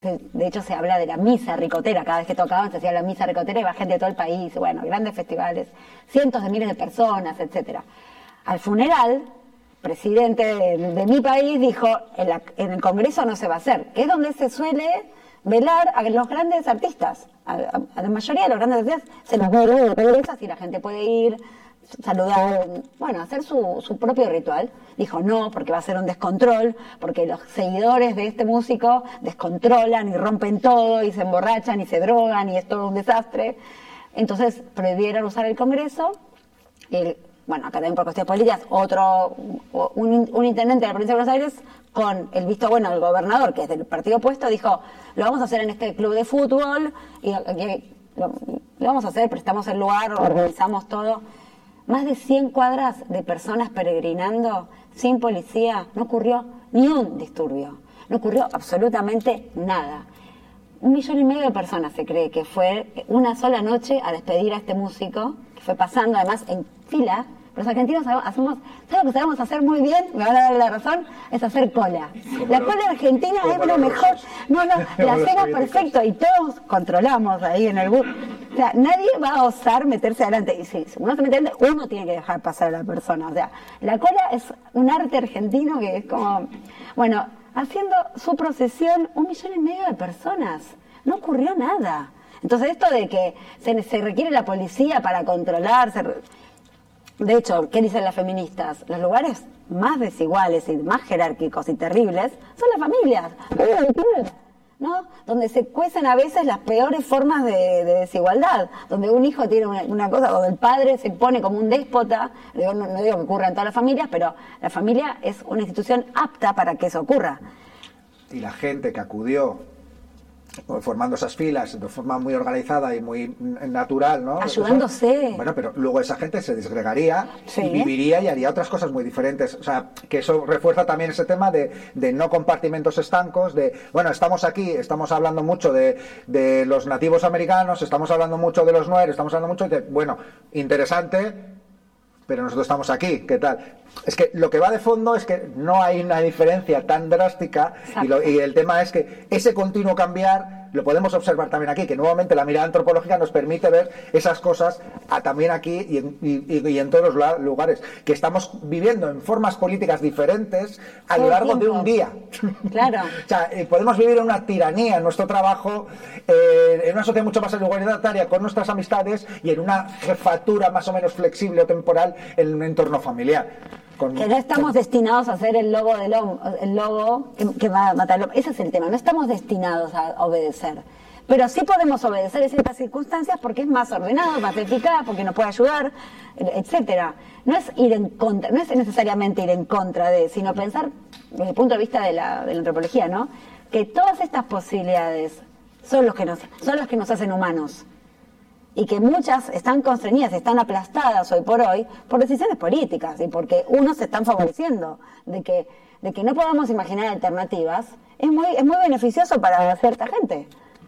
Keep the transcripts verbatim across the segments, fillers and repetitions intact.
De hecho, se habla de la misa ricotera. Cada vez que tocaban se hacía la misa ricotera y va gente de todo el país. Bueno, grandes festivales, cientos de miles de personas, etcétera. Al funeral, presidente de, de mi país dijo, en, la, en el Congreso no se va a hacer, que es donde se suele velar a los grandes artistas. A, a, a la mayoría de los grandes artistas se los ve en el Congreso y la gente puede ir, saludar, bueno, hacer su, su propio ritual. Dijo no, porque va a ser un descontrol, porque los seguidores de este músico descontrolan y rompen todo y se emborrachan y se drogan y es todo un desastre. Entonces prohibieron usar el Congreso. El, bueno, acá también por cuestiones políticas, otro, un, un intendente de la provincia de Buenos Aires, con el visto bueno del gobernador, que es del partido opuesto, dijo, lo vamos a hacer en este club de fútbol, y, y lo, lo vamos a hacer, prestamos el lugar, organizamos todo. Más de cien cuadras de personas peregrinando, sin policía, no ocurrió ni un disturbio, no ocurrió absolutamente nada. Un millón y medio de personas se cree que fue una sola noche a despedir a este músico, que fue pasando además en fila. Los argentinos hacemos, ¿sabes lo que sabemos hacer muy bien? Me van a dar la razón, es hacer cola. La cola argentina es lo mejor. No, no, la hacemos perfecto y todos controlamos ahí en el bus. O sea, nadie va a osar meterse adelante. Y si uno se mete adelante, uno tiene que dejar pasar a la persona. O sea, la cola es un arte argentino que es como... Bueno, haciendo su procesión, un millón y medio de personas. No ocurrió nada. Entonces esto de que se, se requiere la policía para controlar... Se, de hecho, ¿qué dicen las feministas? Los lugares más desiguales y más jerárquicos y terribles son las familias, ¿no? Donde se cuecen a veces las peores formas de, de desigualdad, donde un hijo tiene una, una cosa, donde el padre se pone como un déspota. Digo, no, no digo que ocurra en todas las familias, pero la familia es una institución apta para que eso ocurra. Y la gente que acudió formando esas filas de forma muy organizada y muy natural, ¿no? Ayudándose. Eso, bueno, pero luego esa gente se disgregaría, sí, y viviría y haría otras cosas muy diferentes. O sea, que eso refuerza también ese tema de, de no compartimentos estancos, de, bueno, estamos aquí, estamos hablando mucho de, de los nativos americanos, estamos hablando mucho de los nuer, estamos hablando mucho de, bueno, interesante, pero nosotros estamos aquí, ¿qué tal? Es que lo que va de fondo es que no hay una diferencia tan drástica y, lo, y el tema es que ese continuo cambiar lo podemos observar también aquí, que nuevamente la mirada antropológica nos permite ver esas cosas a, también aquí y en, y, y en todos los lugares, que estamos viviendo en formas políticas diferentes a lo largo de un día. Claro. O sea, eh, podemos vivir en una tiranía en nuestro trabajo, eh, en una sociedad mucho más igualitaria con nuestras amistades y en una jefatura más o menos flexible o temporal en un entorno familiar. Con, que no estamos con... destinados a ser el lobo del hombre, el lobo que, que va a matar al hombre. Ese es el tema, no estamos destinados a obedecer. Pero sí podemos obedecer en ciertas circunstancias porque es más ordenado, más eficaz, porque nos puede ayudar, etcétera. No es ir en contra, no es necesariamente ir en contra de, sino pensar desde el punto de vista de la, de la antropología, ¿no? Que todas estas posibilidades son los que nos, son los que nos hacen humanos. Y que muchas están constreñidas, están aplastadas hoy por hoy por decisiones políticas y porque unos se están favoreciendo de que, de que no podamos imaginar alternativas, es muy, es muy beneficioso para cierta gente.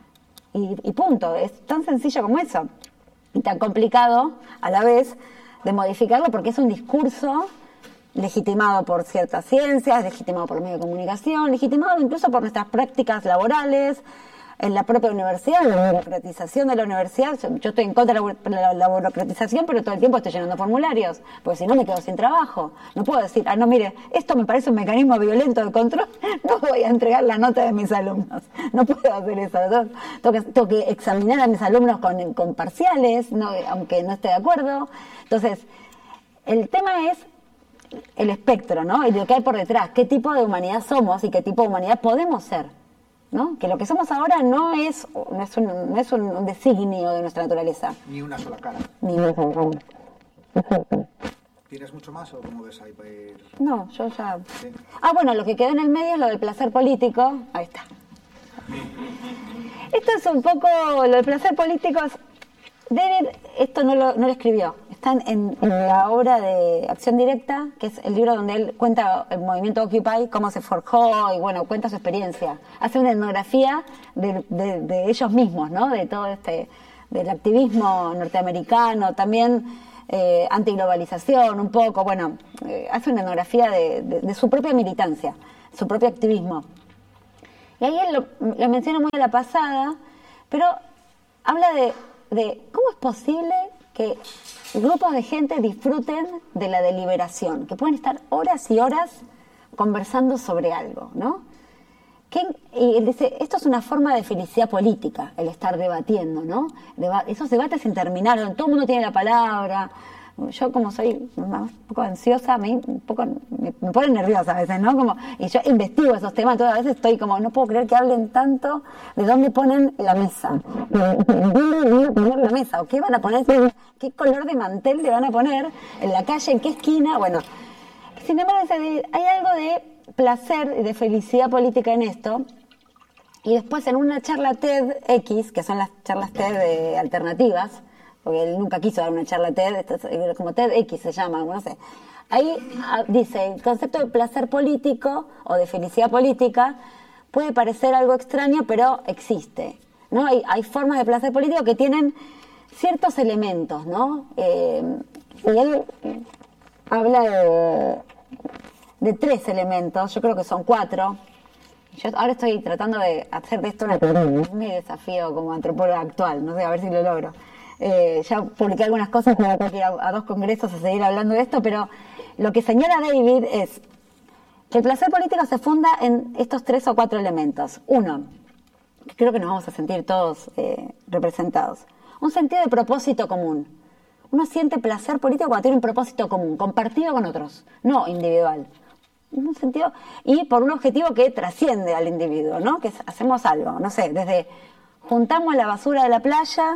Y, y punto, es tan sencillo como eso. Y tan complicado a la vez de modificarlo porque es un discurso legitimado por ciertas ciencias, legitimado por los medios de comunicación, legitimado incluso por nuestras prácticas laborales, en la propia universidad, la burocratización de la universidad. Yo, yo estoy en contra de la, la, la burocratización, pero todo el tiempo estoy llenando formularios, porque si no me quedo sin trabajo. No puedo decir, ah, no, mire, esto me parece un mecanismo violento de control, no voy a entregar la nota de mis alumnos. No puedo hacer eso. ¿no? Tengo, que, tengo que examinar a mis alumnos con, con parciales, no, aunque no esté de acuerdo. Entonces, el tema es el espectro, ¿no? Y lo que hay por detrás, qué tipo de humanidad somos y qué tipo de humanidad podemos ser. ¿No? Que lo que somos ahora no es, no es, un, no es un, un designio de nuestra naturaleza. Ni una sola cara. Ni una sola cara. ¿Tienes mucho más o cómo ves ahí para ir? No, yo ya... ¿Sí? Ah, bueno, lo que quedó en el medio es lo del placer político. Ahí está. Esto es un poco... Lo del placer político es... David, esto no lo, no lo escribió. Está en, en la obra de Acción Directa, que es el libro donde él cuenta el movimiento Occupy, cómo se forjó y, bueno, cuenta su experiencia. Hace una etnografía de, de, de ellos mismos, ¿no? De todo este... del activismo norteamericano, también eh, antiglobalización, un poco, bueno, eh, hace una etnografía de, de, de su propia militancia, su propio activismo. Y ahí él lo, lo menciona muy a la pasada, pero habla de, de cómo es posible que grupos de gente disfruten de la deliberación, que pueden estar horas y horas conversando sobre algo, ¿no? Que, y él dice, esto es una forma de felicidad política, el estar debatiendo, ¿no? Deba- esos debates sin terminar, donde todo el mundo tiene la palabra. Yo, como soy un poco ansiosa, me, un poco, me, me pone nerviosa a veces, ¿no? Como, y yo investigo esos temas, todas las veces estoy como, no puedo creer que hablen tanto de dónde ponen la mesa. ¿Dónde van a poner la mesa? ¿O qué van a poner? ¿Qué color de mantel le van a poner? ¿En la calle? ¿En qué esquina? Bueno, sin embargo, hay algo de placer y de felicidad política en esto. Y después en una charla TEDx, que son las charlas TED de alternativas, porque él nunca quiso dar una charla TED, como TEDx se llama, no sé. Ahí dice, el concepto de placer político o de felicidad política puede parecer algo extraño, pero existe, ¿no? Hay, hay formas de placer político que tienen ciertos elementos, ¿no? Eh, y él habla de, de tres elementos, yo creo que son cuatro. Yo ahora estoy tratando de hacer de esto una teoría, es mi desafío como antropóloga actual, no sé, a ver si lo logro. Eh, ya publiqué algunas cosas, me voy a tener que ir a, a dos congresos a seguir hablando de esto, pero lo que señala David es que el placer político se funda en estos tres o cuatro elementos. Uno, que creo que nos vamos a sentir todos eh, representados, un sentido de propósito común. Uno siente placer político cuando tiene un propósito común, compartido con otros, no individual. En un sentido, y por un objetivo que trasciende al individuo, ¿no? Que hacemos algo, no sé, desde juntamos la basura de la playa,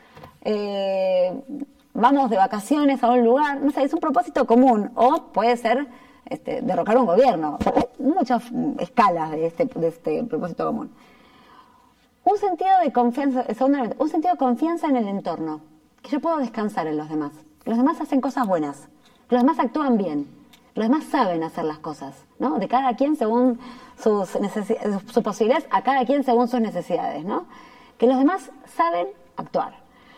eh, vamos de vacaciones a un lugar, no sé, es un propósito común, o puede ser este, derrocar un gobierno. O sea, hay muchas escalas de este, de este propósito común. Un sentido de confianza, segundamente, un sentido de confianza en el entorno, que yo puedo descansar en los demás, que los demás hacen cosas buenas, que los demás actúan bien, los demás saben hacer las cosas, ¿no? De cada quien según sus, necesi- sus posibilidades, a cada quien según sus necesidades, ¿no? Que los demás saben actuar.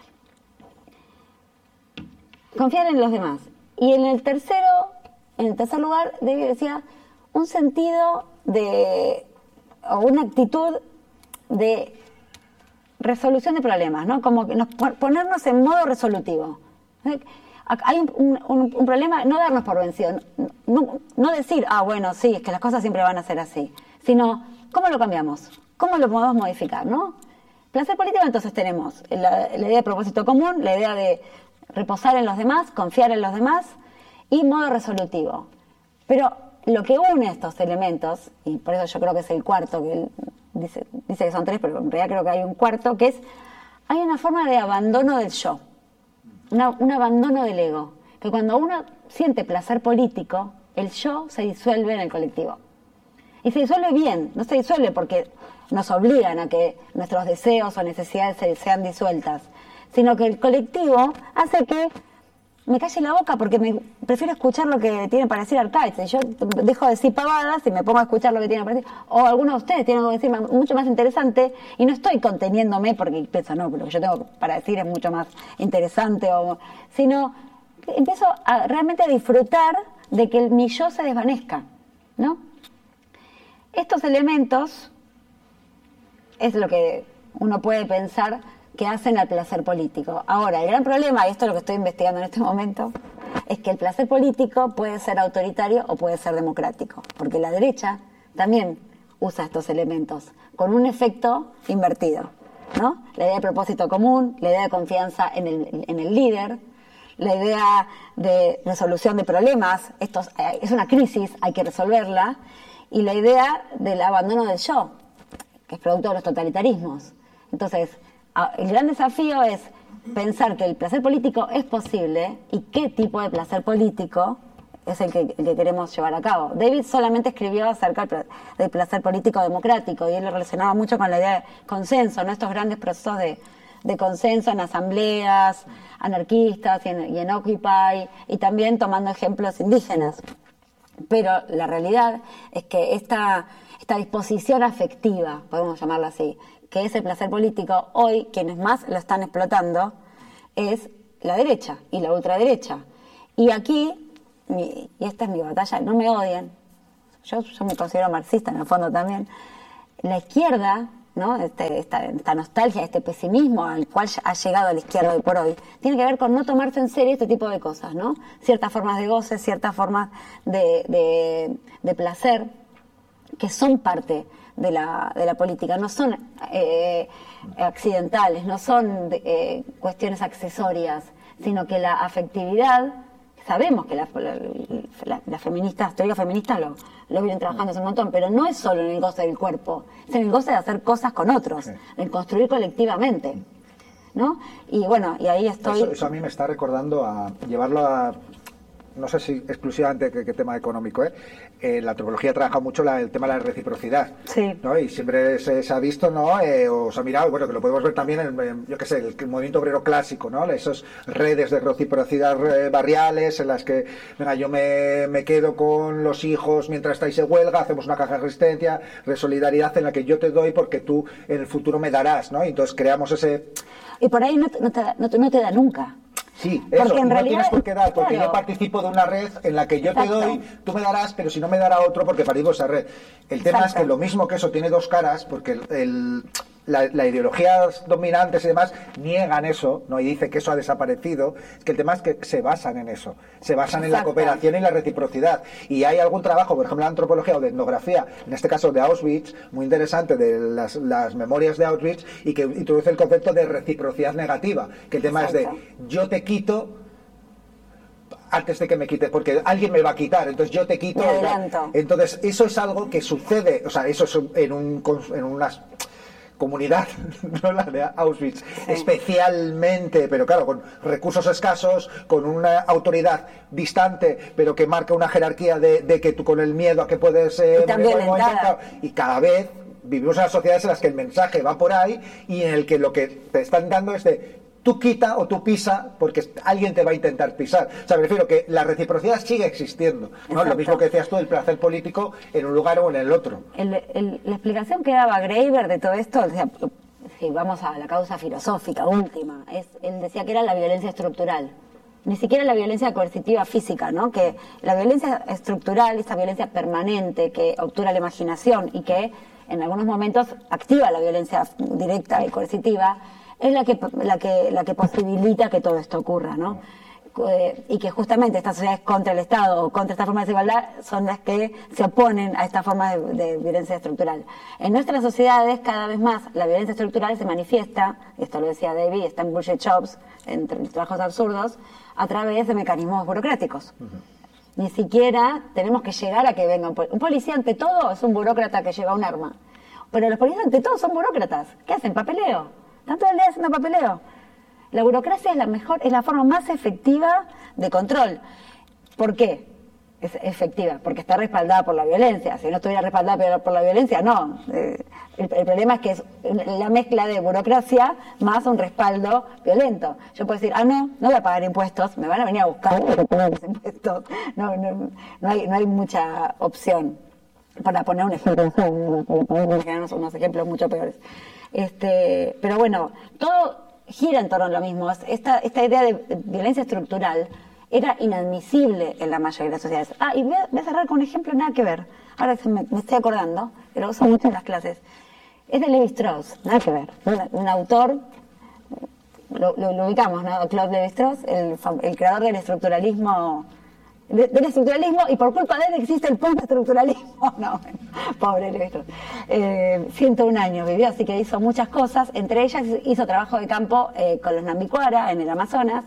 Confiar en los demás. Y en el tercero, en el tercer lugar, David decía, un sentido de, o una actitud de resolución de problemas, ¿no? Como que nos, ponernos en modo resolutivo. Hay un, un, un problema, no darnos por vencido, no, no decir, ah, bueno, sí, es que las cosas siempre van a ser así, sino, ¿cómo lo cambiamos? ¿Cómo lo podemos modificar, no? Placer político, entonces tenemos la, la idea de propósito común, la idea de reposar en los demás, confiar en los demás y modo resolutivo. Pero lo que une estos elementos, y por eso yo creo que es el cuarto, que él dice, dice que son tres, pero en realidad creo que hay un cuarto, que es, hay una forma de abandono del yo. Una, un abandono del ego, que cuando uno siente placer político, el yo se disuelve en el colectivo. Y se disuelve bien, no se disuelve porque nos obligan a que nuestros deseos o necesidades se, sean disueltas, sino que el colectivo hace que me calle la boca porque me prefiero escuchar lo que tiene para decir Arcaich. Y yo dejo de decir pavadas y me pongo a escuchar lo que tiene para decir. O algunos de ustedes tienen algo que decir mucho más interesante y no estoy conteniéndome porque pienso, no, lo que yo tengo para decir es mucho más interesante, o, sino que empiezo a realmente a disfrutar de que el, mi yo se desvanezca, ¿no? Estos elementos es lo que uno puede pensar que hacen al placer político. Ahora, el gran problema, y esto es lo que estoy investigando en este momento, es que el placer político puede ser autoritario o puede ser democrático, porque la derecha también usa estos elementos con un efecto invertido, ¿no? La idea de propósito común, la idea de confianza en el, en el líder, la idea de resolución de problemas, esto es una crisis, hay que resolverla, y la idea del abandono del yo, que es producto de los totalitarismos. Entonces, el gran desafío es pensar que el placer político es posible y qué tipo de placer político es el que, el que queremos llevar a cabo. David solamente escribió acerca del placer político democrático y él lo relacionaba mucho con la idea de consenso, ¿no? Estos grandes procesos de, de consenso en asambleas anarquistas y en, y en Occupy, y también tomando ejemplos indígenas. Pero la realidad es que esta, esta disposición afectiva, podemos llamarla así, que es el placer político, hoy quienes más lo están explotando es la derecha y la ultraderecha. Y aquí, mi, y esta es mi batalla, no me odien, yo, yo me considero marxista en el fondo también, la izquierda, ¿no? Este, esta, esta nostalgia, este pesimismo al cual ha llegado la izquierda hoy por hoy, tiene que ver con no tomarse en serio este tipo de cosas, ¿no? Ciertas formas de goce, ciertas formas de, de, de placer, que son parte de la, de la política, no son eh, accidentales, no son de, eh, cuestiones accesorias, sino que la afectividad, sabemos que las la, la, la feministas, teoría feminista lo, lo vienen trabajando hace un montón, pero no es solo en el goce del cuerpo, es en el goce de hacer cosas con otros, sí. En construir colectivamente, ¿no? Y bueno, y ahí estoy... Eso, eso a mí me está recordando a llevarlo a... no sé si exclusivamente que, que tema económico, ¿eh? Eh, la antropología trabaja mucho la, el tema de la reciprocidad, sí. ¿no? Y siempre se, se ha visto, ¿no? Eh, o se ha mirado, bueno, que lo podemos ver también en, en yo qué sé, el, el movimiento obrero clásico, ¿no? Esas redes de reciprocidad eh, barriales en las que, venga, yo me, me quedo con los hijos mientras estáis en huelga, hacemos una caja de resistencia, de solidaridad en la que yo te doy porque tú en el futuro me darás, ¿no? Y entonces creamos ese... Y por ahí no te, no te, da, no te, no te da nunca. Sí, eso, porque en no realidad, tienes por qué dar, porque claro. yo participo de una red en la que yo Exacto. te doy, tú me darás, pero si no me dará otro porque participo de esa red. El tema Exacto. es que lo mismo que eso tiene dos caras, porque el, el, la, la ideologías dominantes y demás niegan eso, ¿no? Y dice que eso ha desaparecido, es que el tema es que se basan en eso, se basan Exacto. en la cooperación y la reciprocidad. Y hay algún trabajo, por ejemplo, de antropología o de etnografía, en este caso de Auschwitz, muy interesante, de las, las memorias de Auschwitz, y que introduce el concepto de reciprocidad negativa, que el tema Exacto. es de yo te quito antes de que me quites, porque alguien me va a quitar, entonces yo te quito. Entonces eso es algo que sucede, o sea, eso es en, un, en unas comunidad, no la de Auschwitz, sí. especialmente, pero claro, con recursos escasos, con una autoridad distante, pero que marca una jerarquía de, de que tú con el miedo a que puedes... Eh, y, momento, y cada vez vivimos en las sociedades en las que el mensaje va por ahí y en el que lo que te están dando es de tú quita o tú pisa porque alguien te va a intentar pisar. O sea, me refiero que la reciprocidad sigue existiendo, ¿no? Lo mismo que decías tú, el placer político en un lugar o en el otro. El, el, la explicación que daba Graeber de todo esto, o sea, si vamos a la causa filosófica última, es, él decía que era la violencia estructural. Ni siquiera la violencia coercitiva física, ¿no? Que la violencia estructural, esta violencia permanente que obtura la imaginación y que en algunos momentos activa la violencia directa y coercitiva, es la que, la que, la que posibilita que todo esto ocurra, ¿no? Eh, y que justamente estas sociedades contra el Estado o contra esta forma de desigualdad son las que se oponen a esta forma de, de violencia estructural. En nuestras sociedades, cada vez más, la violencia estructural se manifiesta, esto lo decía David, está en bullshit jobs, en trabajos absurdos, a través de mecanismos burocráticos. Uh-huh. Ni siquiera tenemos que llegar a que venga un policía. Un policía ante todo es un burócrata que lleva un arma. Pero los policías ante todo son burócratas. ¿Qué hacen? Papeleo. Están todo el día haciendo papeleo. La burocracia es la mejor, es la forma más efectiva de control. ¿Por qué es efectiva? Porque está respaldada por la violencia. Si no estuviera respaldada por la violencia, no. Eh, el, el problema es que es la mezcla de burocracia más un respaldo violento. Yo puedo decir, ah, no, no voy a pagar impuestos, me van a venir a buscar para pagar los impuestos. No, no, no, hay, no hay mucha opción. Para poner un ejemplo, podemos unos ejemplos mucho peores. Este, pero bueno, todo gira en torno a lo mismo. Esta, esta idea de violencia estructural era inadmisible en la mayoría de las sociedades. Ah, y voy a, voy a cerrar con un ejemplo nada que ver. Ahora me, me estoy acordando, pero lo uso mucho en las clases. Es de Levi Strauss, nada que ver. Un, un autor, lo, lo, lo ubicamos, ¿no? Claude Levi Strauss, el, el creador del estructuralismo. De, del estructuralismo, y por culpa de él existe el postestructuralismo. No, pobre Levi Strauss. Eh, ciento un años vivió, así que hizo muchas cosas. Entre ellas hizo trabajo de campo eh, con los Nambiquara en el Amazonas.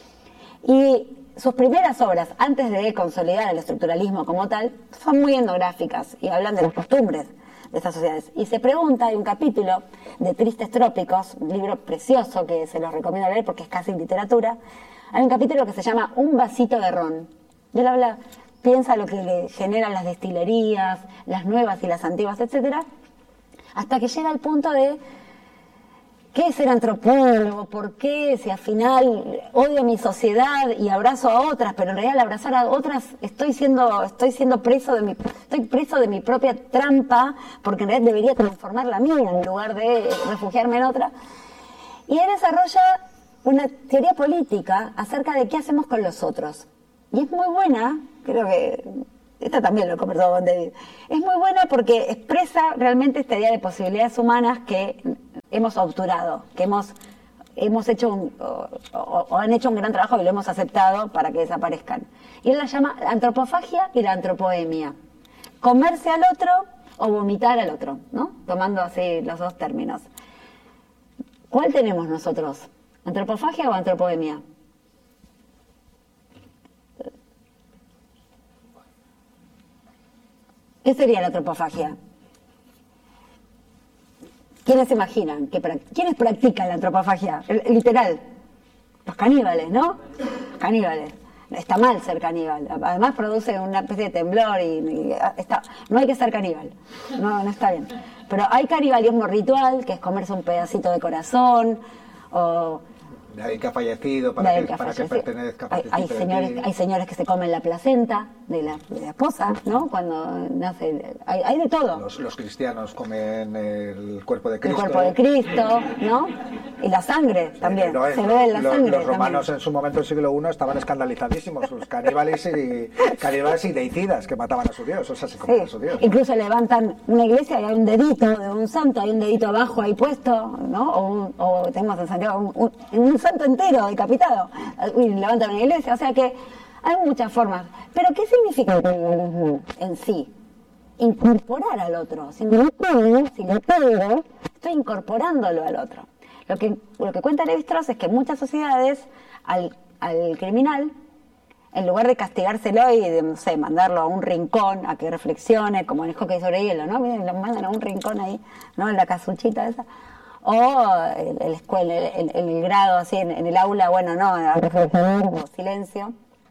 Y sus primeras obras, antes de consolidar el estructuralismo como tal, son muy etnográficas y hablan de las costumbres de estas sociedades. Y se pregunta, hay un capítulo de Tristes Trópicos, un libro precioso que se los recomiendo leer porque es casi literatura. Hay un capítulo que se llama Un vasito de ron. Y él habla, piensa lo que le generan las destilerías, las nuevas y las antiguas, etcétera, hasta que llega al punto de ¿qué es ser antropólogo? ¿Por qué? Si al final odio a mi sociedad y abrazo a otras, pero en realidad al abrazar a otras estoy siendo, estoy siendo preso de mi, estoy preso de mi propia trampa, porque en realidad debería transformar la mía en lugar de refugiarme en otra. Y él desarrolla una teoría política acerca de qué hacemos con los otros. Y es muy buena, creo que esta también lo he conversado con David, es muy buena porque expresa realmente esta idea de posibilidades humanas que hemos obturado, que hemos, hemos hecho un, o, o, o han hecho un gran trabajo y lo hemos aceptado para que desaparezcan. Y él la llama la antropofagia y la antropoemia. Comerse al otro o vomitar al otro, ¿no? Tomando así los dos términos. ¿Cuál tenemos nosotros? ¿Antropofagia o antropoemia? ¿Qué sería la antropofagia? ¿Quiénes se imaginan? Que, ¿Quiénes practican la antropofagia? Literal. Los caníbales, ¿no? Los caníbales. Está mal ser caníbal. Además produce una especie de temblor y, y está, no hay que ser caníbal. No, no está bien. Pero hay canibalismo ritual, que es comerse un pedacito de corazón, o... De alguien que ha fallecido, para, que, que, ha para fallecido. que pertenezca. Hay, hay, señores, hay señores que se comen la placenta de la, de la esposa, ¿no? Cuando nace, hay, hay de todo. Los, los cristianos comen el cuerpo de Cristo. El cuerpo de Cristo, ¿no? Y la sangre también, no, se ve en la los, sangre. Los romanos también. En su momento, del siglo primero, estaban escandalizadísimos, los caníbales y, caníbales y deicidas que mataban a su Dios, o sea, se comían sí. a su Dios. Incluso levantan una iglesia y hay un dedito de un santo, hay un dedito abajo ahí puesto, ¿no? O, un, o tenemos en Santiago un, un, un santo entero de capitado, y levantan una iglesia, o sea que hay muchas formas. Pero ¿qué significa el canibalismo en sí? Incorporar al otro. Si no puedo, si no puedo, estoy incorporándolo al otro. Lo que, lo que cuenta Lévi-Strauss es que en muchas sociedades al, al criminal, en lugar de castigárselo y de, no sé, mandarlo a un rincón a que reflexione, como en el hockey sobre hielo, ¿no? Miren, lo mandan a un rincón ahí, ¿no? En la casuchita esa. O el, el, escuela, el, el, el grado así en, en el aula, bueno, no, a reflexionar o silencio.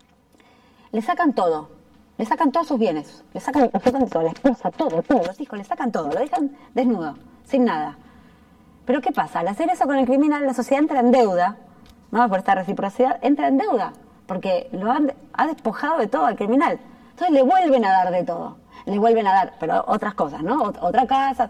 Le sacan todo, le sacan todos sus bienes, le sacan, le sacan todo, la esposa, todo, todo, los hijos, le sacan todo, lo dejan desnudo, sin nada. Pero ¿qué pasa? Al hacer eso con el criminal, la sociedad entra en deuda, ¿no? Por esta reciprocidad, entra en deuda, porque lo han, ha despojado de todo al criminal. Entonces le vuelven a dar de todo, le vuelven a dar, pero otras cosas, ¿no? Ot- otra casa...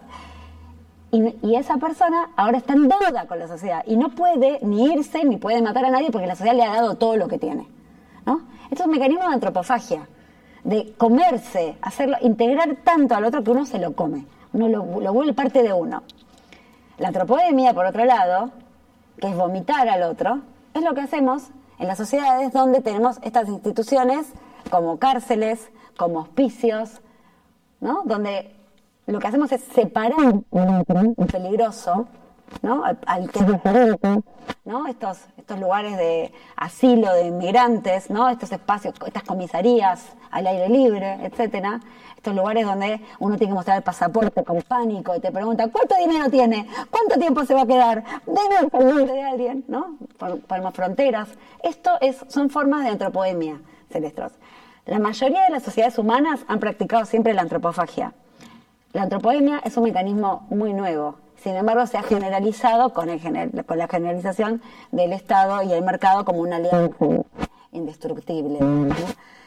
Y, y esa persona ahora está en deuda con la sociedad y no puede ni irse ni puede matar a nadie porque la sociedad le ha dado todo lo que tiene, ¿no? Esto es un mecanismo de antropofagia, de comerse, hacerlo, integrar tanto al otro que uno se lo come, uno lo, lo vuelve parte de uno. La antropoemia, por otro lado, que es vomitar al otro, es lo que hacemos en las sociedades donde tenemos estas instituciones como cárceles, como hospicios, ¿no? Donde lo que hacemos es separar un peligroso, ¿no? Al, al que es diferente, ¿no? Estos, estos lugares de asilo de inmigrantes, ¿no? Estos espacios, estas comisarías al aire libre, etcétera. Estos lugares donde uno tiene que mostrar el pasaporte con pánico y te pregunta ¿cuánto dinero tiene? ¿Cuánto tiempo se va a quedar? Deme el nombre de alguien, ¿no? Ponemos fronteras. Esto es, son formas de antropoemia, Lévi-Strauss. La mayoría de las sociedades humanas han practicado siempre la antropofagia. La antropoemia es un mecanismo muy nuevo, sin embargo se ha generalizado con, el gener- con la generalización del Estado y el mercado como una alianza indestructible, ¿no?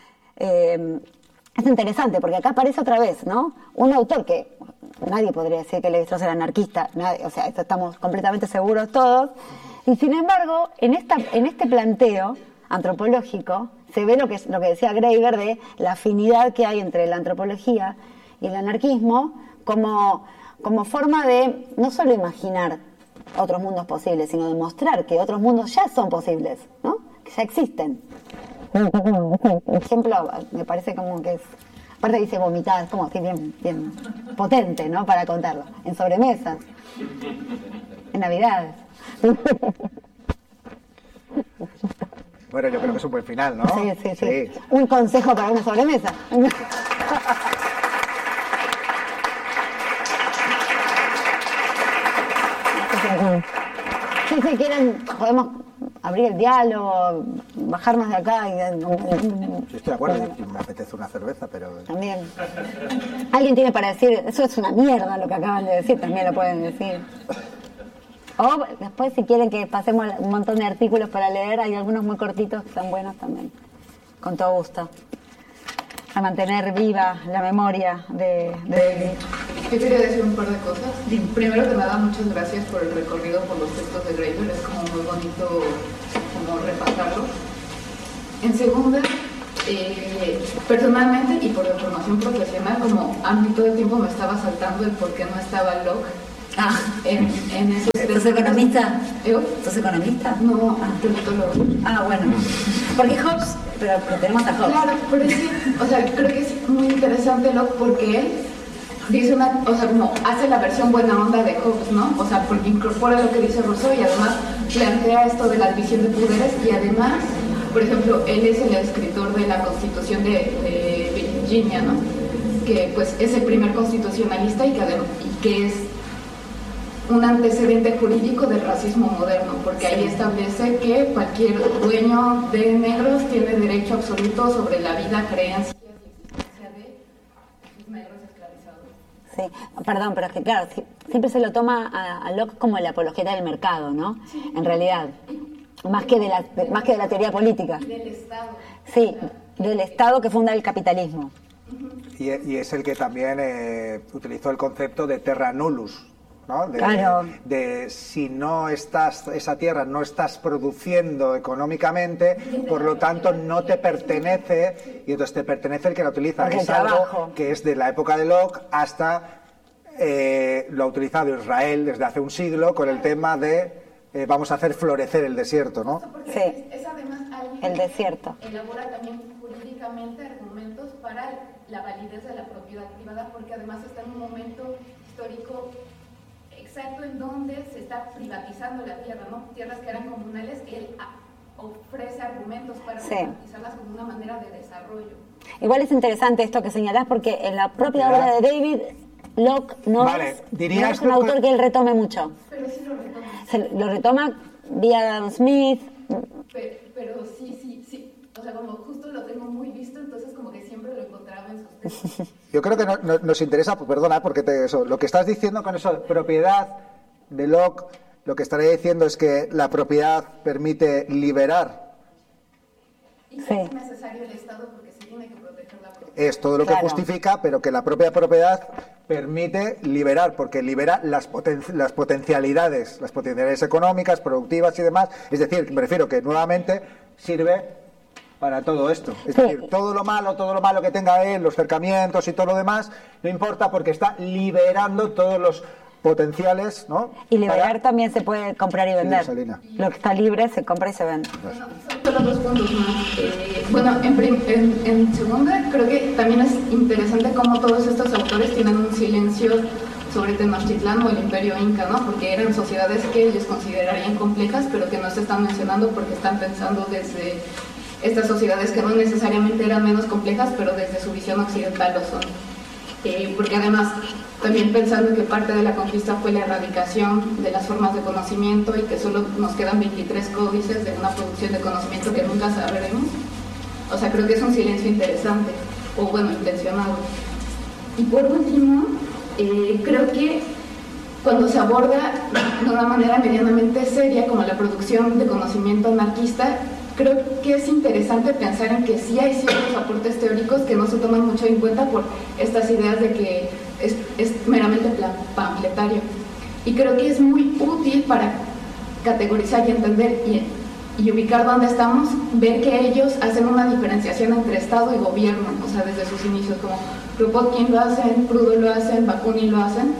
Eh, es interesante porque acá aparece otra vez, ¿no? Un autor que nadie podría decir que Lévi-Strauss era anarquista, nadie, o sea, esto estamos completamente seguros todos, y sin embargo en, esta, en este planteo antropológico se ve lo que, lo que decía Graeber de la afinidad que hay entre la antropología y el anarquismo como, como forma de no solo imaginar otros mundos posibles, sino demostrar que otros mundos ya son posibles, ¿no? Que ya existen. Por ejemplo, me parece como que es... Aparte dice vomitar, es como así bien, bien potente, ¿no? Para contarlo. En sobremesas, en Navidades. Bueno, yo creo que es un buen final, ¿no? Sí, sí, sí. sí. Un consejo para una sobremesa. Sí, si quieren, podemos abrir el diálogo, bajarnos de acá. Y... Sí, estoy de acuerdo, me apetece una cerveza, pero... También. Alguien tiene para decir, eso es una mierda lo que acaban de decir, también lo pueden decir. O después, si quieren que pasemos un montón de artículos para leer, hay algunos muy cortitos que son buenos también. Con todo gusto. A mantener viva la memoria de... de... Yo quería decir un par de cosas. Primero que nada, muchas gracias por el recorrido por los textos de Graeber, es como muy bonito como repasarlos. En segunda, eh, personalmente y por formación profesional, como a mí todo el tiempo me estaba saltando el por qué no estaba Locke Ah, en, en esos ¿sos economista? ¿Eh? ¿Sos economista? No, politólogo. Ah, bueno. Porque Hobbes, pero, pero tenemos a Hobbes. Claro, pero es que, o sea, creo que es muy interesante Locke porque él dice una, o sea, como hace la versión buena onda de Hobbes, ¿no? O sea, porque incorpora lo que dice Rousseau y además plantea esto de la división de poderes y además, por ejemplo, él es el escritor de la Constitución de, de Virginia, ¿no? Que pues es el primer constitucionalista y que, además, y que es un antecedente jurídico del racismo moderno, porque ahí establece que cualquier dueño de negros tiene derecho absoluto sobre la vida, creencias y existencia de sus negros esclavizados. Sí, perdón, pero es que claro, siempre se lo toma a, a Locke como el apologeta del mercado, ¿no? Sí. En realidad, más que de la, de, más que de la teoría política. Del Estado. Sí, del Estado que funda el capitalismo. Y, y es el que también eh, utilizó el concepto de terra nullus, ¿no? De, Claro. de si no estás, esa tierra no estás produciendo económicamente, por lo tanto no te pertenece, y entonces te pertenece el que la utiliza. Porque el es algo trabajo. que es de la época de Locke hasta eh, lo ha utilizado Israel desde hace un siglo con el tema de eh, vamos a hacer florecer el desierto, ¿no? Porque Sí. es, es además alguien El que desierto. elabora también jurídicamente argumentos para la validez de la propiedad privada, porque además está en un momento histórico exacto en donde se está privatizando la tierra, ¿no? Tierras que eran comunales, él a, ofrece argumentos para Sí. privatizarlas como una manera de desarrollo. Igual es interesante esto que señalás porque en la propia obra de David, Locke no, Vale, es, dirías no es un tú autor que- que él retome mucho. Pero sí lo retoma. Se lo retoma vía Adam Smith. Pero, pero sí, sí, sí. O sea, como justo lo tengo muy visto, entonces como que siempre lo encontraba en sus textos. Yo creo que no- no- nos interesa, pues, perdona, porque te, eso, lo que estás diciendo con eso, propiedad de Locke, lo que estaría diciendo es que la propiedad permite liberar. Y Sí. es necesario el Estado porque se tiene que proteger la propiedad. Es todo lo Claro. que justifica, pero que la propia propiedad permite liberar, porque libera las, poten- las potencialidades, las potencialidades económicas, productivas y demás. Es decir, me refiero que nuevamente sirve para todo esto. Es Sí. decir, todo lo malo, todo lo malo que tenga él, los cercamientos y todo lo demás, no importa porque está liberando todos los potenciales, ¿no? Y liberar Para- también se puede comprar y vender. Salina. Lo que está libre se compra y se vende. Bueno, solo dos puntos más. Eh, bueno, en, prim- en, en segunda, creo que también es interesante cómo todos estos autores tienen un silencio sobre Tenochtitlán o el Imperio Inca, ¿no? Porque eran sociedades que ellos considerarían complejas, pero que no se están mencionando porque están pensando desde estas sociedades que no necesariamente eran menos complejas, pero desde su visión occidental lo son. Eh, porque además, también pensando que parte de la conquista fue la erradicación de las formas de conocimiento y que solo nos quedan veintitrés códices de una producción de conocimiento que nunca sabremos. O sea, creo que es un silencio interesante, o bueno, intencionado. Y por último, eh, creo que cuando se aborda de una manera medianamente seria como la producción de conocimiento anarquista, creo que es interesante pensar en que sí hay ciertos aportes teóricos que no se toman mucho en cuenta por estas ideas de que es, es meramente pla- pamfletario. Y creo que es muy útil para categorizar y entender y, y ubicar dónde estamos, ver que ellos hacen una diferenciación entre Estado y gobierno, o sea, desde sus inicios, como Kropotkin lo hacen, Proudhon lo hacen, Bakunin lo hacen,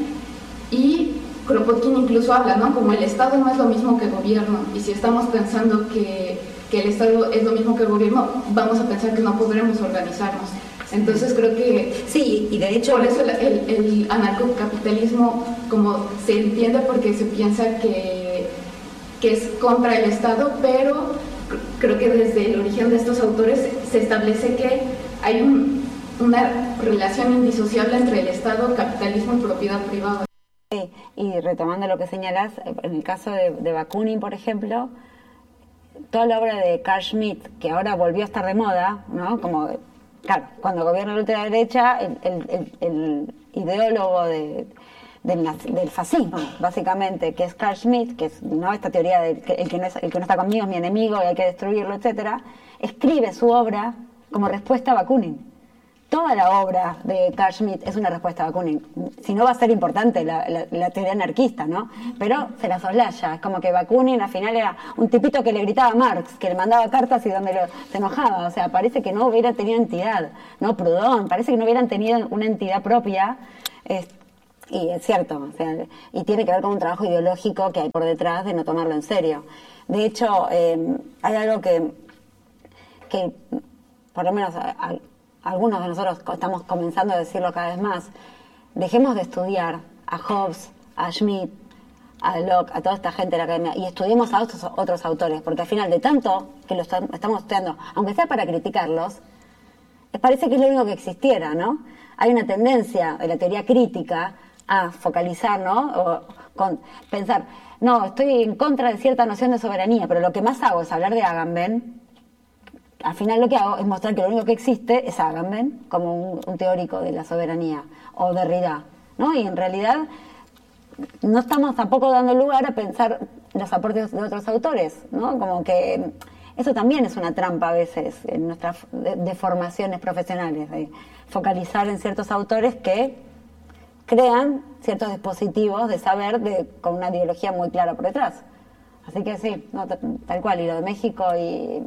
y Kropotkin incluso habla, ¿no? Como el Estado no es lo mismo que gobierno, y si estamos pensando que, que el Estado es lo mismo que el gobierno, vamos a pensar que no podremos organizarnos. Entonces creo que Sí, y de hecho... por eso el, el, el anarcocapitalismo como se entiende porque se piensa que, que es contra el Estado, pero creo que desde el origen de estos autores se establece que hay un, una relación indisociable entre el Estado, capitalismo y propiedad privada. Sí, y retomando lo que señalás, en el caso de, de Bakunin, por ejemplo, toda la obra de Carl Schmitt, que ahora volvió a estar de moda, ¿no? Como, claro, cuando gobierna la ultraderecha, el, el, el, el ideólogo de, del, nazi- del fascismo, básicamente, que es Carl Schmitt, que es, ¿no? Esta teoría de que el que, no es, el que no está conmigo es mi enemigo y hay que destruirlo, etcétera, escribe su obra como respuesta a Bakunin. toda la obra de Carl Schmitt es una respuesta a Bakunin. Si no, va a ser importante la, la, la teoría anarquista, ¿no? Pero se la soslaya. Es como que Bakunin al final era un tipito que le gritaba a Marx, que le mandaba cartas y donde lo, se enojaba. O sea, parece que no hubiera tenido entidad. No, Proudhon, parece que no hubieran tenido una entidad propia. Es, y es cierto, o sea, y tiene que ver con un trabajo ideológico que hay por detrás de no tomarlo en serio. De hecho, eh, hay algo que, que por lo menos a, a, algunos de nosotros estamos comenzando a decirlo cada vez más. Dejemos de estudiar a Hobbes, a Schmitt, a Locke, a toda esta gente de la academia, y estudiemos a otros, otros autores, porque al final de tanto que lo está, estamos estudiando, aunque sea para criticarlos, parece que es lo único que existiera, ¿no? Hay una tendencia de la teoría crítica a focalizar, ¿no? O con, pensar, no, estoy en contra de cierta noción de soberanía, pero lo que más hago es hablar de Agamben. Al final lo que hago es mostrar que lo único que existe es Agamben como un, un teórico de la soberanía, o Derrida, ¿no? Y en realidad no estamos tampoco dando lugar a pensar los aportes de otros autores, ¿no? Como que eso también es una trampa a veces en nuestras de, de formaciones profesionales, de focalizar en ciertos autores que crean ciertos dispositivos de saber de, con una ideología muy clara por detrás. Así que sí, no, tal cual, y lo de México y,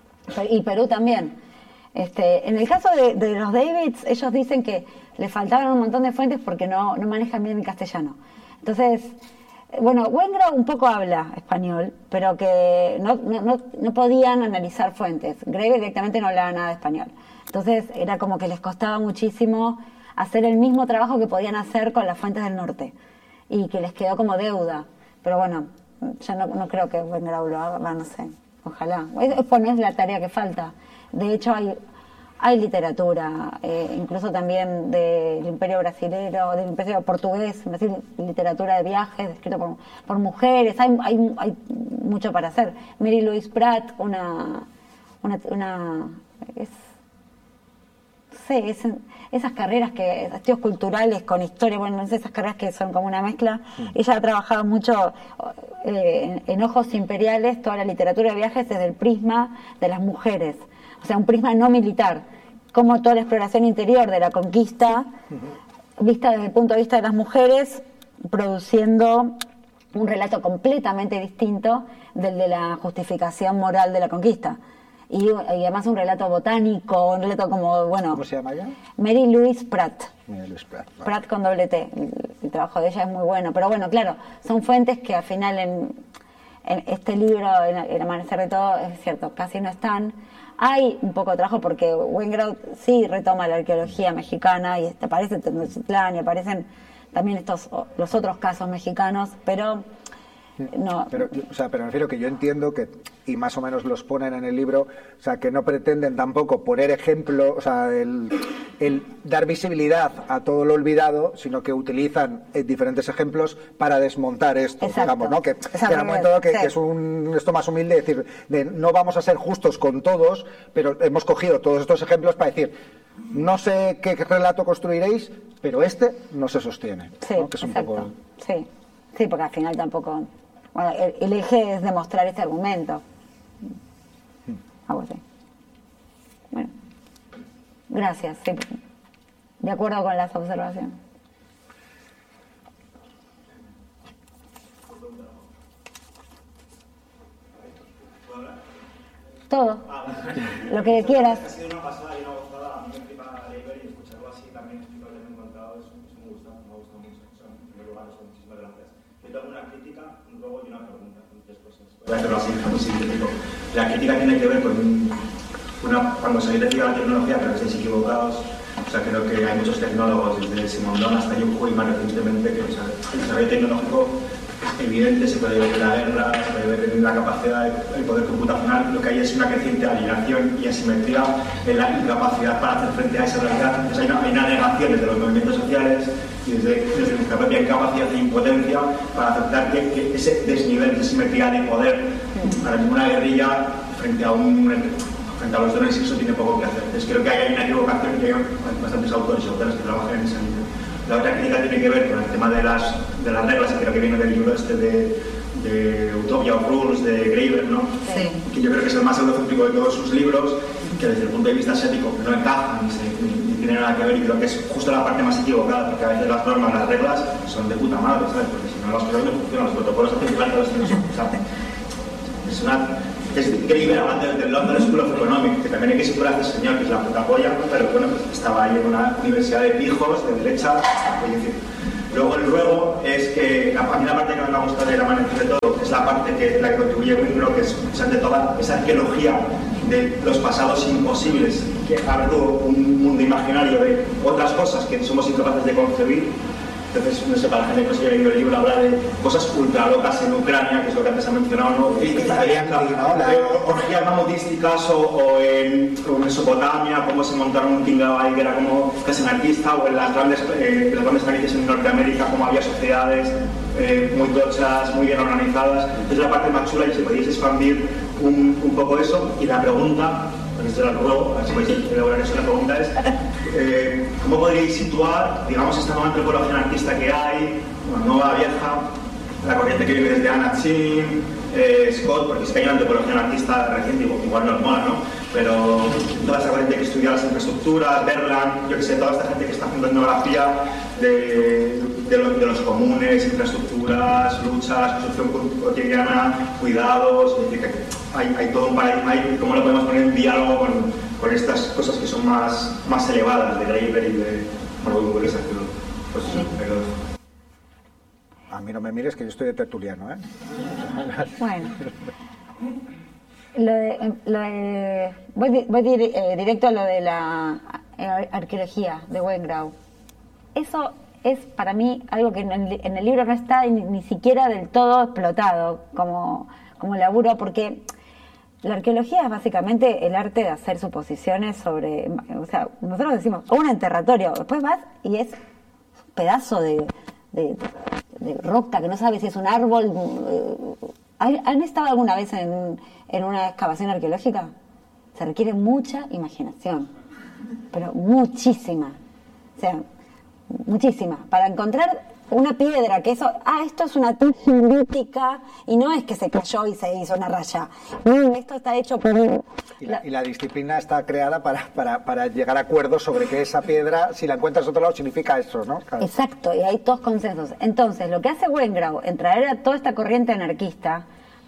y Perú también. Este, en el caso de, de los Davids, ellos dicen que le faltaban un montón de fuentes porque no, no manejan bien el castellano. Entonces, bueno, Wengrow un poco habla español, pero que no, no, no, no podían analizar fuentes. Greve directamente no hablaba nada de español. Entonces, era como que les costaba muchísimo hacer el mismo trabajo que podían hacer con las fuentes del norte, y que les quedó como deuda. Pero bueno, yo no, no creo que Wengrow lo haga, no sé, ojalá. Es, pues no es la tarea que falta. De hecho, hay, hay literatura, eh, incluso también del Imperio Brasilero, del Imperio Portugués, es decir, literatura de viajes, escrito por, por mujeres, hay, hay, hay mucho para hacer. Mary Louise Pratt, una... una, una es, no sé, es, esas carreras que, estudios culturales con historia, bueno, no sé, esas carreras que son como una mezcla. Sí. Ella ha trabajado mucho eh, en, en Ojos Imperiales, toda la literatura de viajes desde el prisma de las mujeres, o sea, un prisma no militar, como toda la exploración interior de la conquista, uh-huh. vista desde el punto de vista de las mujeres, produciendo un relato completamente distinto del de la justificación moral de la conquista. Y, y además un relato botánico, un relato como, bueno... ¿Cómo se llama ella? Mary Louise Pratt. Mary Louise Pratt. Vale. Pratt con doble T. El, el trabajo de ella es muy bueno. Pero bueno, claro, son fuentes que al final en, en este libro, en El amanecer de todo, es cierto, casi no están. Hay un poco de trabajo porque Wengrow sí retoma la arqueología mexicana y aparece Tenochtitlán y aparecen también estos los otros casos mexicanos, pero... No. Pero, o sea, pero me refiero que yo entiendo que, y más o menos los ponen en el libro, o sea, que no pretenden tampoco poner ejemplo, o sea, el, el dar visibilidad a todo lo olvidado, sino que utilizan eh, diferentes ejemplos para desmontar esto, exacto. digamos, ¿no? Que, que en el momento que, sí. que es un esto más humilde, decir, de no vamos a ser justos con todos, pero hemos cogido todos estos ejemplos para decir, no sé qué relato construiréis, pero este no se sostiene, sí, ¿no? Que es un exacto. poco... Sí, sí, porque al final tampoco... Bueno, el, el eje es demostrar este argumento. Algo así. Bueno, gracias. Sí. De acuerdo con las observaciones. Todo. Lo que quieras. Ha sido una pasada y una gozada. A mí me flipa leer y escucharlo así también. Explicar lo que me he encontrado. Eso me gusta, me ha gustado mucho. O sea, en primer lugar, eso, muchísimas gracias. Yo tengo una crítica, un luego y una pregunta. Tres cosas. Voy a hacerlo así, muy sintético. La crítica tiene que ver con una, cuando se decía la tecnología, creo que estáis equivocados. O sea, creo que hay muchos tecnólogos, desde Simondon hasta Yuhu y más recientemente, que o sea, el desarrollo tecnológico es evidente, se puede ver en la guerra, se puede ver en la capacidad, el poder computacional. Lo que hay es una creciente alienación y asimetría en la incapacidad para hacer frente a esa realidad. Entonces hay una, hay una negación desde los movimientos sociales y desde, desde nuestra propia incapacidad e impotencia para aceptar que, que ese desnivel, esa simetría de poder, ahora mismo una guerrilla frente a un frente a los drones, eso tiene poco que hacer. Entonces creo que hay una equivocación y hay bastantes autores y autores que trabajan en esa línea. La otra crítica tiene que ver con el tema de las, de las reglas, que creo que viene del libro este de, de Utopia of Rules de Graeber, ¿no? Sí. Que yo creo que es el más eurocéntrico de todos sus libros, que desde el punto de vista asiático no encaja ni, se, ni, ni tiene nada que ver, y creo que es justo la parte más equivocada, porque a veces las normas, las reglas son de puta madre, ¿sabes? Porque si no las cosas no funcionan, los protocolos hacen falta, los tíos, o sea, es una... es Graeber hablando del London School of Economics, que también hay que situar a este señor, que es la puta polla, ¿no? Pero bueno, pues estaba ahí en una universidad de pijos, de derecha, es decir. Luego el ruego es que, a mí la parte que me ha gustado del amanecer de todo, es la parte que la que contribuye Wingro, que es precisamente toda esa arqueología de los pasados imposibles, que abre todo un mundo imaginario de otras cosas que somos incapaces de concebir. Entonces, no sé, para la gente que no se haya leído el libro, habla de cosas ultra locas en Ucrania, que es lo que antes ha mencionado, ¿no? Y, y también, ¿no? La... orgías mamudísticas, o, o, en, o en Mesopotamia, cómo se montaron un tingabay que era como casi anarquista, o en las grandes, eh, las grandes planicies en Norteamérica, como había sociedades eh, muy tochas, muy bien organizadas. Es la parte más chula, y si podéis expandir un, un poco eso. Y la pregunta, porque esto era el ruego, a ver si podéis elaborar eso, la pregunta es eh, ¿cómo podríais situar, digamos, esta nueva antropología anarquista que hay, una nueva, vieja, la corriente que viene desde Anna Chin, eh, Scott, porque es que hay una antropología anarquista reciente, igual no es mola, ¿no? Pero toda esa corriente que estudia las infraestructuras, Berland, yo que sé, toda esta gente que está haciendo etnografía de, de, lo, de los comunes, infraestructuras, luchas, construcción cotidiana, cuidados, es decir, que hay, hay todo un paradigma ahí, cómo lo podemos poner en diálogo con, con estas cosas que son más, más elevadas de Graeber y de... bueno, muy buenas, pero pues eso, pero... A mí no me mires, que yo estoy de tertuliano, ¿eh? Bueno. Lo de, lo de, voy, voy dir, eh, directo a lo de la eh, arqueología de Wengrau. Eso es para mí algo que en el, en el libro no está ni, ni siquiera del todo explotado como, como laburo, porque la arqueología es básicamente el arte de hacer suposiciones sobre, o sea, nosotros decimos, o un enterratorio, después vas y es un pedazo de, de, de roca que no sabes si es un árbol. ¿Han estado alguna vez en, en una excavación arqueológica? Se requiere mucha imaginación, pero muchísima, o sea, muchísima, para encontrar una piedra que eso, ah, esto es una lítica y no es que se cayó y se hizo una raya, no, esto está hecho por... Y la, y la disciplina está creada para, para, para llegar a acuerdos sobre que esa piedra, si la encuentras en otro lado, significa eso, ¿no? Claro. Exacto, y hay todos consensos. Entonces, lo que hace Wengrau en traer a toda esta corriente anarquista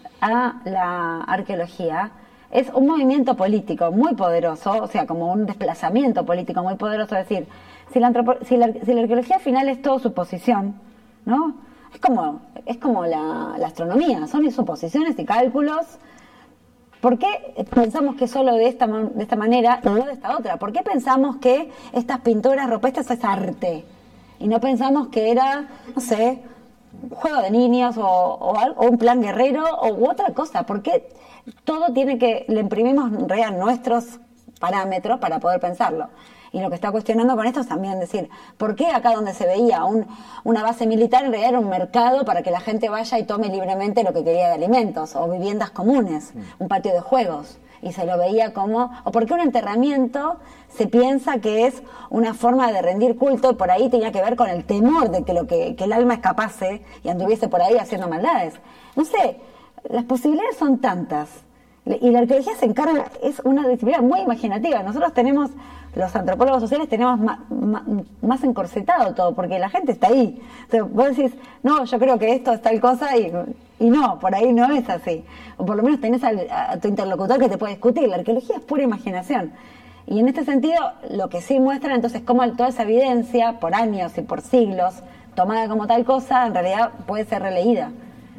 a la arqueología es un movimiento político muy poderoso, o sea, como un desplazamiento político muy poderoso, es decir, si la, si la, si la arqueología al final es todo suposición, ¿no? Es como, es como la, la astronomía, son suposiciones y cálculos. ¿Por qué pensamos que solo de esta, de esta manera y no de esta otra? ¿Por qué pensamos que estas pinturas rupestres es arte? Y no pensamos que era, no sé, un juego de niños o, o, o un plan guerrero o u otra cosa. ¿Por qué todo tiene que, le imprimimos en realidad nuestros parámetros para poder pensarlo? Y lo que está cuestionando con esto es también decir, ¿por qué acá donde se veía un, una base militar en realidad era un mercado para que la gente vaya y tome libremente lo que quería de alimentos, o viviendas comunes, un patio de juegos, y se lo veía como, o por qué un enterramiento se piensa que es una forma de rendir culto y por ahí tenía que ver con el temor de que, lo que, que el alma escapase y anduviese por ahí haciendo maldades? No sé, las posibilidades son tantas. Y la arqueología se encarga, es una disciplina muy imaginativa. Nosotros tenemos, los antropólogos sociales tenemos más, más, más encorsetado todo, porque la gente está ahí. O sea, vos decís, no, yo creo que esto es tal cosa y, y no, por ahí no es así. O por lo menos tenés al, a tu interlocutor que te puede discutir. La arqueología es pura imaginación. Y en este sentido, lo que sí muestra entonces cómo toda esa evidencia, por años y por siglos, tomada como tal cosa, en realidad puede ser releída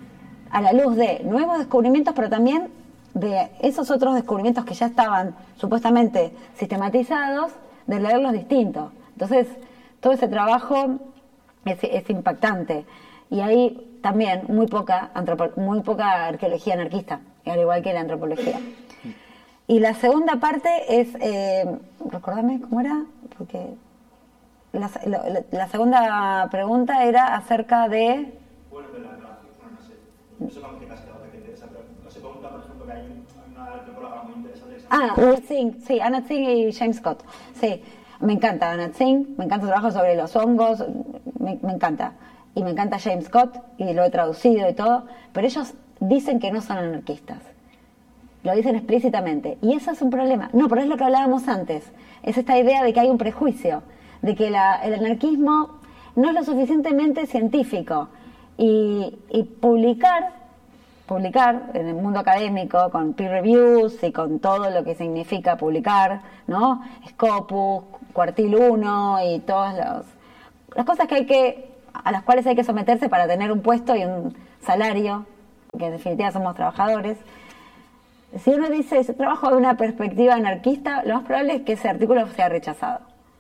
a la luz de nuevos descubrimientos, pero también de esos otros descubrimientos que ya estaban supuestamente sistematizados, de leerlos distintos. Entonces, todo ese trabajo es, es impactante. Y hay también muy poca, antropo- muy poca arqueología anarquista, al igual que la antropología. Y la segunda parte es, eh, recordame cómo era, porque la, la, la segunda pregunta era acerca de... Bueno, de la relación, bueno, no sé, no sé cómo te has quedado, que te interesa, pero no sé, pregunta, por ejemplo, que hay una antropóloga muy interesante. Ah, Anna Tsing, sí, Anna Tsing y James Scott, sí, me encanta Anna Tsing, me encanta su trabajo sobre los hongos, me, me encanta. y me encanta James Scott, y lo he traducido y todo, pero ellos dicen que no son anarquistas. Lo dicen explícitamente. Y eso es un problema. No, pero es lo que hablábamos antes. Es esta idea de que hay un prejuicio, de que la, el anarquismo no es lo suficientemente científico. Y, y publicar, publicar en el mundo académico, con peer reviews y con todo lo que significa publicar, ¿no? Scopus, Cuartil uno y todas los, las cosas que hay que, a las cuales hay que someterse para tener un puesto y un salario, que en definitiva somos trabajadores. Si uno dice, yo trabajo de una perspectiva anarquista, lo más probable es que ese artículo sea rechazado.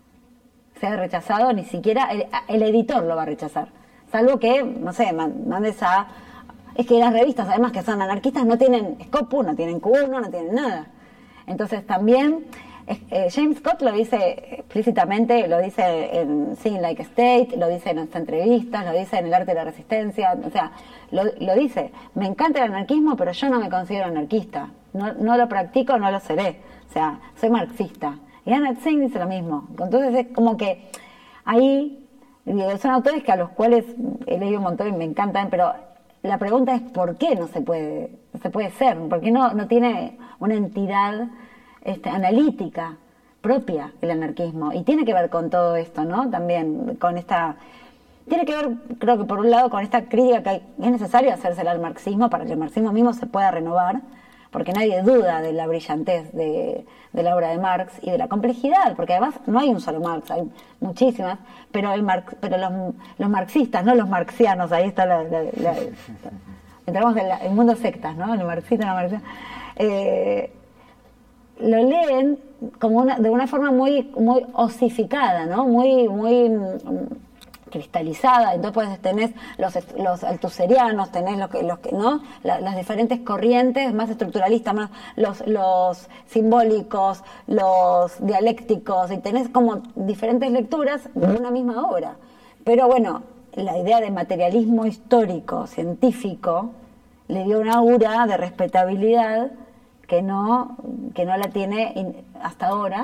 Sea rechazado, ni siquiera el, el editor lo va a rechazar. Salvo que, no sé, mandes a... Es que las revistas, además, que son anarquistas, no tienen Scopus, no tienen Q uno, no tienen nada. Entonces también, eh, James Scott lo dice explícitamente, lo dice en Sing Like a State, lo dice en esta entrevistas, lo dice en El Arte de la Resistencia, o sea, lo, lo dice. Me encanta el anarquismo, pero yo no me considero anarquista. No, no lo practico, no lo seré. O sea, soy marxista. Y Anna Tsing dice lo mismo. Entonces es como que ahí, digo, son autores que a los cuales he leído un montón y me encantan, pero la pregunta es ¿por qué no se puede, no se puede ser? ¿Por qué no, no tiene una entidad este, analítica propia el anarquismo? Y tiene que ver con todo esto, ¿no? También con esta... Tiene que ver, creo que por un lado, con esta crítica que hay, es necesario hacérsela al marxismo para que el marxismo mismo se pueda renovar, porque nadie duda de la brillantez de, de la obra de Marx y de la complejidad, porque además no hay un solo Marx, hay muchísimas, pero, el Marx, pero los, los marxistas, no los marxianos, ahí está la... la, la entramos en el mundo sectas, ¿no? El marxista, no marxista, eh, lo leen como una, de una forma muy, muy osificada, ¿no? Muy, muy cristalizada. Entonces pues tenés los, los altuserianos, tenés los que, los que ¿no? La, las diferentes corrientes más estructuralistas, más los, los simbólicos, los dialécticos, y tenés como diferentes lecturas de una misma obra. Pero bueno, la idea de materialismo histórico, científico, le dio una aura de respetabilidad que no, que no la tiene hasta ahora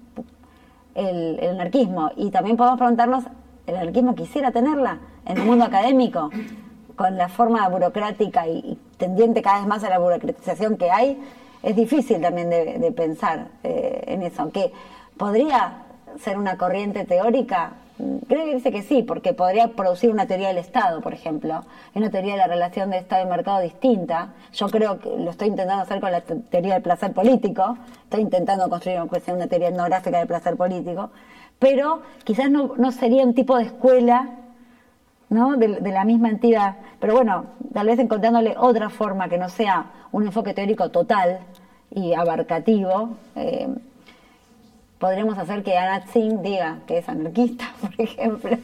el, el anarquismo. Y también podemos preguntarnos, ¿el anarquismo quisiera tenerla en el mundo académico? Con la forma burocrática y, y tendiente cada vez más a la burocratización que hay, es difícil también de, de pensar eh, en eso. Aunque podría ser una corriente teórica, creo que dice que sí, porque podría producir una teoría del Estado, por ejemplo, una teoría de la relación de Estado y mercado distinta. Yo creo que lo estoy intentando hacer con la teoría del placer político, estoy intentando construir una teoría etnográfica del placer político, pero quizás no, no sería un tipo de escuela, ¿no? de, de la misma entidad, pero bueno, tal vez encontrándole otra forma que no sea un enfoque teórico total y abarcativo, eh, podremos hacer que Anna Tsing diga que es anarquista, por ejemplo,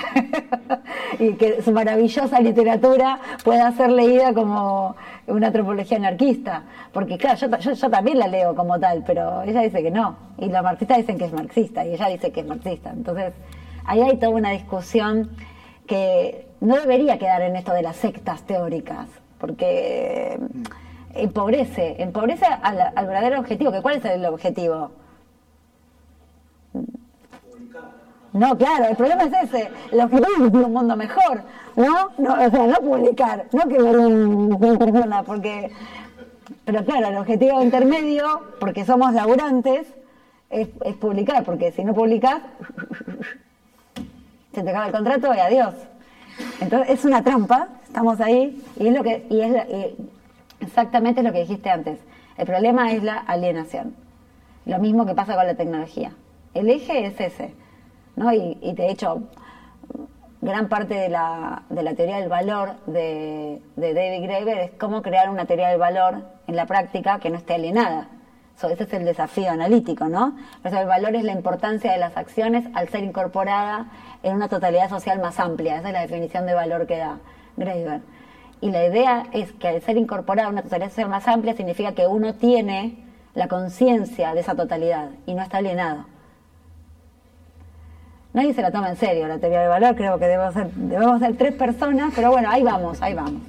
y que su maravillosa literatura pueda ser leída como una antropología anarquista, porque claro, yo, yo, yo también la leo como tal, pero ella dice que no, y los marxistas dicen que es marxista, y ella dice que es marxista. Entonces, ahí hay toda una discusión que no debería quedar en esto de las sectas teóricas, porque empobrece, empobrece al, al verdadero objetivo, que ¿cuál es el objetivo? No, claro, el problema es ese, el objetivo es un mundo mejor, ¿no? no o sea, no publicar, no que ver una persona, porque, pero claro, el objetivo intermedio, porque somos laburantes, es, es publicar, porque si no publicás, se te acaba el contrato y adiós. Entonces es una trampa, estamos ahí, y es lo que, y es la, y exactamente lo que dijiste antes, el problema es la alienación, lo mismo que pasa con la tecnología, el eje es ese. ¿No? Y, y de hecho, gran parte de la, de la teoría del valor de, de David Graeber es cómo crear una teoría del valor en la práctica que no esté alienada. So, ese es el desafío analítico, ¿no? Por eso el valor es la importancia de las acciones al ser incorporada en una totalidad social más amplia. Esa es la definición de valor que da Graeber. Y la idea es que al ser incorporada en una totalidad social más amplia significa que uno tiene la conciencia de esa totalidad y no está alienado. Nadie se la toma en serio la teoría del valor, creo que debemos ser, debemos ser tres personas, pero bueno, ahí vamos, ahí vamos.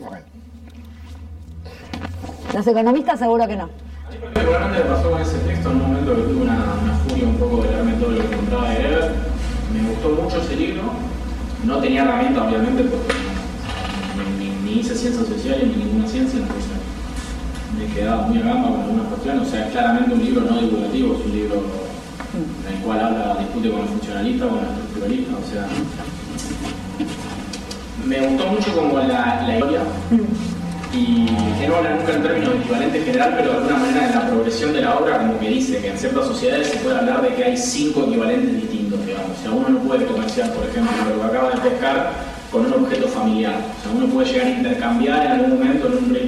Los economistas seguro que no. A mí particularmente me pasó con ese texto en un momento que tuve una, una furia un poco de leerme todo lo que encontraba de leer. Me gustó mucho ese libro, no tenía herramientas, obviamente, porque ni, ni, ni hice ciencias sociales ni ninguna ciencia, entonces me quedaba muy a gamba con algunas cuestiones. O sea, es claramente un libro no divulgativo, es un libro en el cual habla, discute con el funcionalista o con el estructuralista. O sea, me gustó mucho como la, la historia, y que no habla nunca en términos de equivalente general, pero de alguna manera en la progresión de la obra como que dice que en ciertas sociedades se puede hablar de que hay cinco equivalentes distintos, digamos. O sea, uno no puede comerciar, por ejemplo, lo que acaba de pescar con un objeto familiar. O sea, uno puede llegar a intercambiar en algún momento en un